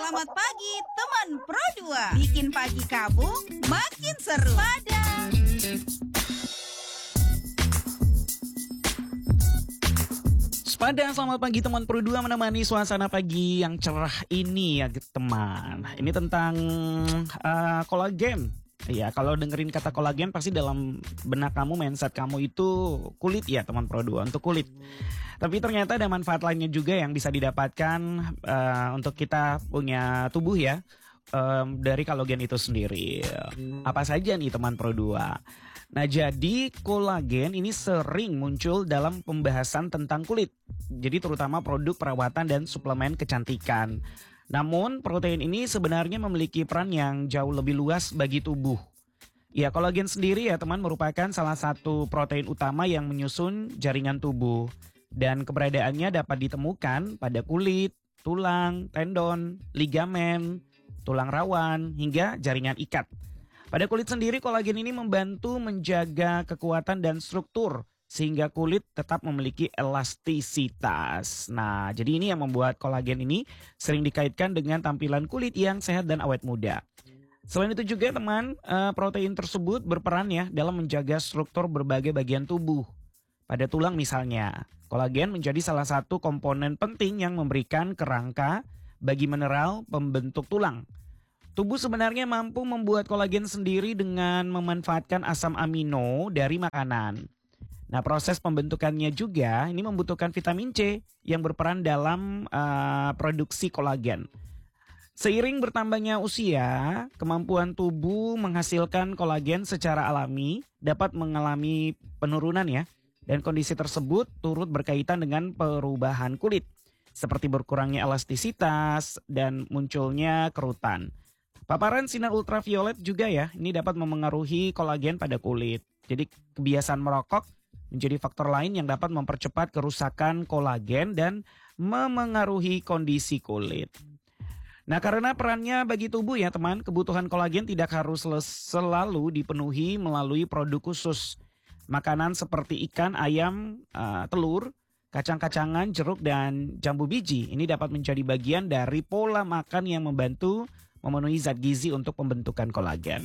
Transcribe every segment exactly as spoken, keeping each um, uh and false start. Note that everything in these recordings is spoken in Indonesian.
Selamat pagi teman Pro dua. Bikin pagi kamu makin seru. Pada Pada selamat pagi teman Pro dua, menemani suasana pagi yang cerah ini ya teman. Ini tentang uh, kolagen. Ya, kalau dengerin kata kolagen pasti dalam benak kamu, mindset kamu itu kulit ya teman Pro dua, untuk kulit. Tapi ternyata ada manfaat lainnya juga yang bisa didapatkan uh, untuk kita punya tubuh ya, um, dari kolagen itu sendiri. Apa saja nih teman Pro dua? Nah, jadi kolagen ini sering muncul dalam pembahasan tentang kulit. Jadi terutama produk perawatan dan suplemen kecantikan. Namun protein ini sebenarnya memiliki peran yang jauh lebih luas bagi tubuh. Ya, kolagen sendiri ya teman merupakan salah satu protein utama yang menyusun jaringan tubuh. Dan keberadaannya dapat ditemukan pada kulit, tulang, tendon, ligamen, tulang rawan, hingga jaringan ikat. Pada kulit sendiri, kolagen ini membantu menjaga kekuatan dan struktur sehingga kulit tetap memiliki elastisitas. Nah, jadi ini yang membuat kolagen ini sering dikaitkan dengan tampilan kulit yang sehat dan awet muda. Selain itu juga teman, protein tersebut berperan ya dalam menjaga struktur berbagai bagian tubuh. Pada tulang misalnya, kolagen menjadi salah satu komponen penting yang memberikan kerangka bagi mineral pembentuk tulang. Tubuh sebenarnya mampu membuat kolagen sendiri dengan memanfaatkan asam amino dari makanan. Nah, proses pembentukannya juga ini membutuhkan vitamin C yang berperan dalam uh, produksi kolagen. Seiring bertambahnya usia, kemampuan tubuh menghasilkan kolagen secara alami dapat mengalami penurunan ya. Dan kondisi tersebut turut berkaitan dengan perubahan kulit, seperti berkurangnya elastisitas dan munculnya kerutan. Paparan sinar ultraviolet juga ya, ini dapat memengaruhi kolagen pada kulit. Jadi kebiasaan merokok menjadi faktor lain yang dapat mempercepat kerusakan kolagen dan memengaruhi kondisi kulit. Nah, karena perannya bagi tubuh ya teman, kebutuhan kolagen tidak harus selalu dipenuhi melalui produk khusus. Makanan seperti ikan, ayam, uh, telur, kacang-kacangan, jeruk, dan jambu biji ini dapat menjadi bagian dari pola makan yang membantu memenuhi zat gizi untuk pembentukan kolagen.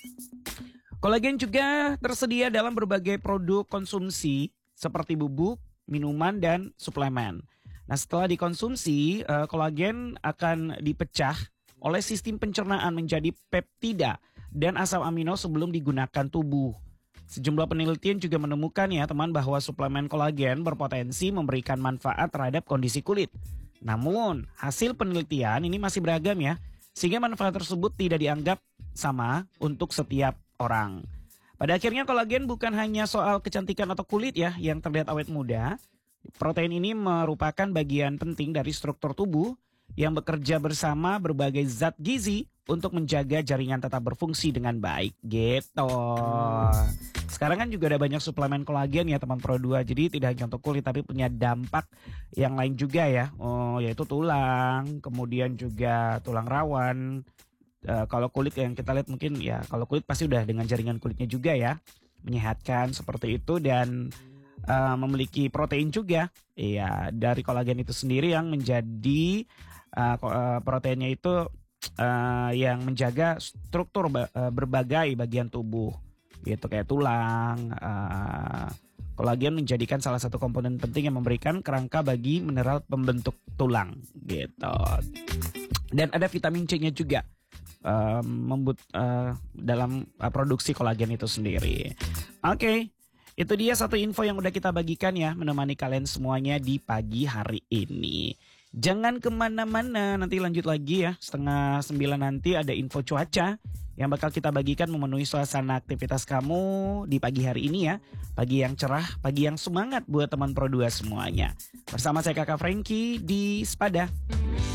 Kolagen juga tersedia dalam berbagai produk konsumsi seperti bubuk, minuman, dan suplemen. Nah, setelah dikonsumsi, uh, kolagen akan dipecah oleh sistem pencernaan menjadi peptida dan asam amino sebelum digunakan tubuh. Sejumlah penelitian juga menemukan ya teman bahwa suplemen kolagen berpotensi memberikan manfaat terhadap kondisi kulit. Namun hasil penelitian ini masih beragam ya, sehingga manfaat tersebut tidak dianggap sama untuk setiap orang. Pada akhirnya kolagen bukan hanya soal kecantikan atau kulit ya yang terlihat awet muda. Protein ini merupakan bagian penting dari struktur tubuh yang bekerja bersama berbagai zat gizi untuk menjaga jaringan tetap berfungsi dengan baik gitu. Sekarang kan juga ada banyak suplemen kolagen ya teman Pro dua. Jadi tidak hanya untuk kulit tapi punya dampak yang lain juga ya. Oh, yaitu tulang, kemudian juga tulang rawan. Uh, kalau kulit yang kita lihat mungkin ya, kalau kulit pasti udah dengan jaringan kulitnya juga ya, menyehatkan seperti itu dan uh, memiliki protein juga. Iya, dari kolagen itu sendiri yang menjadi uh, uh, proteinnya itu uh, yang menjaga struktur uh, berbagai bagian tubuh. Gitu kayak tulang, uh, kolagen menjadikan salah satu komponen penting yang memberikan kerangka bagi mineral pembentuk tulang gitu. Dan ada vitamin C-nya juga uh, membut, uh, dalam uh, produksi kolagen itu sendiri. Oke, okay, itu dia satu info yang udah kita bagikan ya, menemani kalian semuanya di pagi hari ini. Jangan kemana-mana, nanti lanjut lagi ya, setengah sembilan nanti ada info cuaca yang bakal kita bagikan memenuhi suasana aktivitas kamu di pagi hari ini ya. Pagi yang cerah, pagi yang semangat buat teman Pro dua semuanya. Bersama saya Kakak Frankie di Sepada.